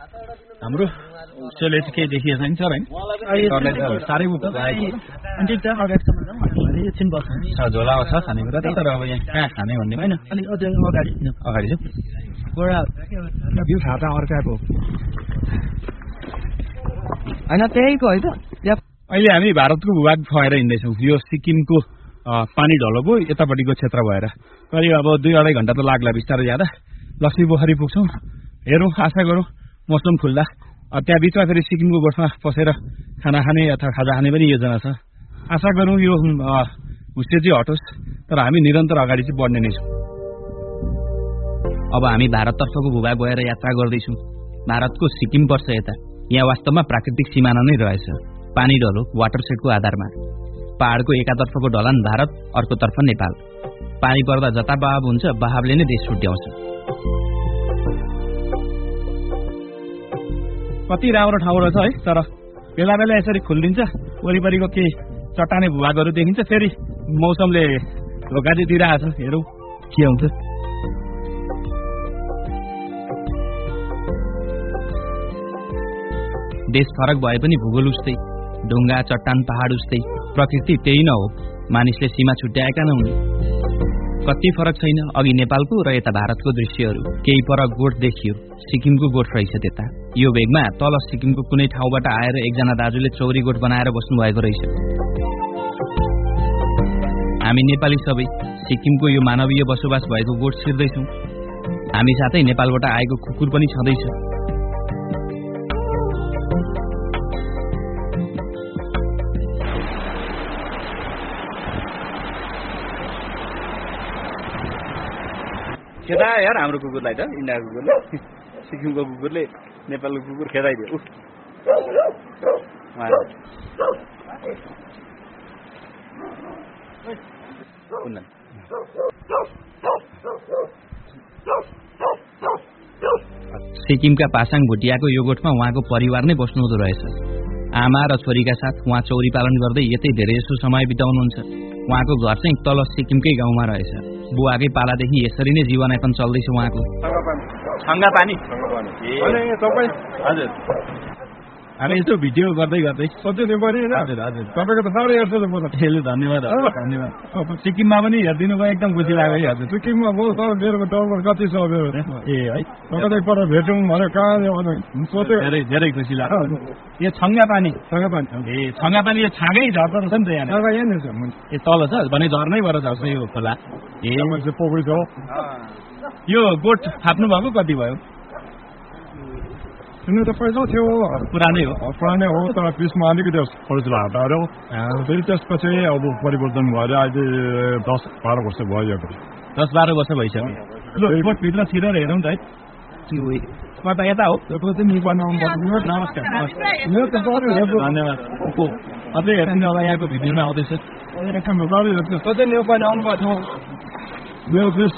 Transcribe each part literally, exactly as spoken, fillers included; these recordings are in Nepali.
हाम्रो उसले चाहिँ केही देखिएको छैन सर हैन साह्रै बुक अनि ठिक छ अगाडिसम्म जाउँ हामी एकछिन बस्छौँ झोला छ खानेकुरा तर अब यहाँ कहाँ खाने भन्ने होइन अलिक अझ अगाडि अगाडि छ पुरा भ्यू खाता अर्काको होइन त्यहीको है त अहिले हामी भारतको भूभाग भएर हिँड्दैछौँ यो सिक्किमको पानी ढलोको यतापट्टिको क्षेत्र भएर करिब अब दुई अढाई घण्टा त लाग्ला बिस्तारै जाँदा लक्ष्मी पोखरी पुग्छौँ हेरौँ आशा गरौँ मौसम खुल्दा त्यहाँ बिचमा फेरि सिक्किमको गोठमा पसेर खाना खाने अथवा खाजा खाने पनि योजना छ आशा गरौँ यो हुस्से चाहिँ हटोस् तर हामी निरन्तर अगाडि चाहिँ बढ्ने नै छौँ अब हामी भारततर्फको भूभाग भएर यात्रा गर्दैछौँ भारतको सिक्किम पर्छ यता यहाँ वास्तवमा प्राकृतिक सिमाना नै रहेछ पानी ढलो वाटरसेडको आधारमा पहाडको एकातर्फको ढलान भारत अर्कोतर्फ नेपाल पानी पर्दा जता बहाव हुन्छ बहावले नै देश छुट्याउँछ कति राम्रो ठाउँ रहेछ है तर बेला बेला यसरी खुल्दिन्छ वरिपरिको केही चट्टाने भूभागहरू देखिन्छ फेरि मौसमले धोका चाहिँ दिइरहेछ हेरौँ के हुन्छ देश फरक भए पनि भूगोल उस्तै ढुङ्गा चट्टान पहाड उस्तै प्रकृति त्यही न हो मानिसले सीमा छुट्याएका नहुन् कति फरक छैन अघि नेपालको र यता भारतको दृश्यहरू केही पर गोठ देखियो सिक्किमको गोठ रहेछ त्यता यो भेगमा तल सिक्किमको कुनै ठाउँबाट आएर एकजना दाजुले चौरी गोठ बनाएर बस्नु भएको रहेछ हामी नेपाली सबै सिक्किमको यो मानवीय बसोबास भएको गोठ छिर्दैछौँ हामी साथै नेपालबाट आएको कुकुर पनि छँदैछ खेदा यार हाम्रो कुकुरलाई त इन्डियाको कुकुरले सिक्किमको कुकुरले नेपालको कुकुर खेदाइदियो सिक्किमका पासाङ भुटियाको यो गोठमा उहाँको परिवार नै बस्नुहुँदो रहेछ आमा र छोरीका साथ उहाँ चौरी पालन गर्दै यतै धेरै जसो समय बिताउनुहुन्छ उहाँको घर चाहिँ तल सिक्किमकै गाउँमा रहेछ बुवाकै पालादेखि यसरी नै जीवनयापन चल्दैछ उहाँको छङ्गा पानी हजुर हामी यस्तो भिडियो गर्दै गर्दै सोध्नु पर्यो हजुर हजुर तपाईँको त साह्रै हेर्छ त म त धन्यवाद धन्यवाद सिक्किममा पनि हेरिदिनु भयो एकदम खुसी लाग्यो है हजुर सिक्किममा मेरो डलर कति छ मेरो ए है तपाईँ पर भेटौँ भनेर कहाँ सोध्यो धेरै धेरै खुसी लाग्यो यो छङ्गा पानी छङ्गा पानी ए छङ्गा पानी यो छाँगै झर्दो रहेछ नि त यहाँ ए तल छ भने झर्नै भएर झर्छ यो खोला ए पोखरी छ यो गोठ थाप्नु भएको कति भयो सुन्नु त पहिला थियो पुरानै हो पुरानै हो तर पिसमा अलिकति खर्चला हटाएर फेरि त्यसपछि अब परिवर्तन भएर अहिले दस बाह्र वर्ष भयो दस बाह्र वर्ष भइसक्यो ल भित्र छिरेर हेरौँ त है म त यता हो नमस्कार धन्यवाद अझै हेर्नु होला यहाँको भिडियोमा आउँदैछ सधैँ नेपाली आउनुभएको थियो मेरो पिस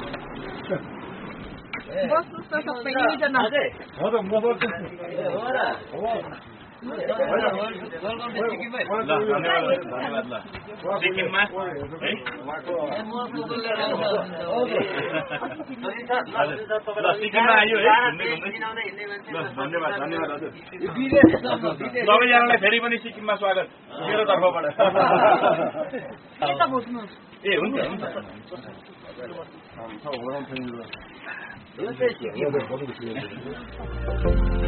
सबैजनालाई फेरि पनि सिक्किममा स्वागत मेरो तर्फबाट ए हुन्छ हुन्छ